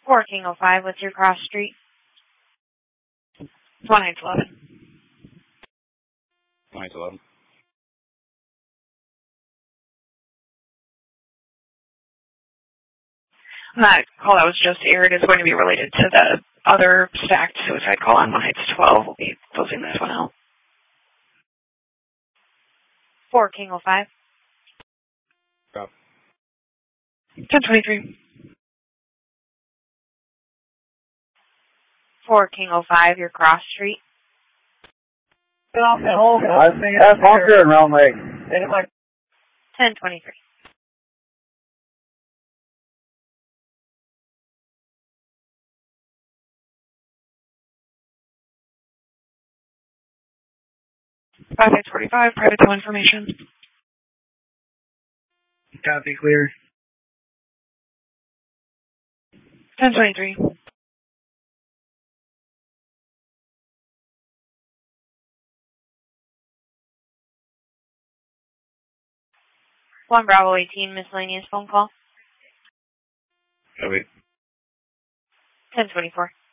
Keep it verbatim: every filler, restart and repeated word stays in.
four King oh five, what's your cross street? one eight eleven. one eight eleven. That call that was just aired is going to be related to the other stacked suicide call on one eight twelve. We'll be closing this one out. four King oh five. Stop. ten twenty-three. four King oh five, your cross street. I think that's Hunter and Round Lake. ten twenty-three. five eight forty-five, private tow information. Copy, clear. ten twenty-three. one Bravo eighteen, miscellaneous phone call. Copy. ten twenty-four.